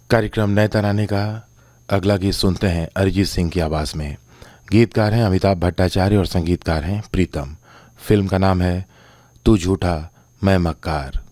कार्यक्रम नए तराने का अगला गीत सुनते हैं अरिजीत सिंह की आवाज़ में। गीतकार हैं अमिताभ भट्टाचार्य और संगीतकार हैं प्रीतम। फिल्म का नाम है तू झूठा मैं मक्कार।